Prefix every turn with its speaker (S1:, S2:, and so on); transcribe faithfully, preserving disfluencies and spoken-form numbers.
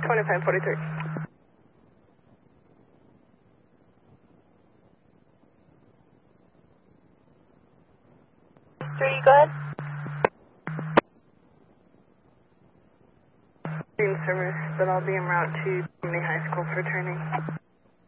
S1: twenty-five forty-three.
S2: Three, go ahead.
S1: Stream service, but I'll be en route to Community High School for training.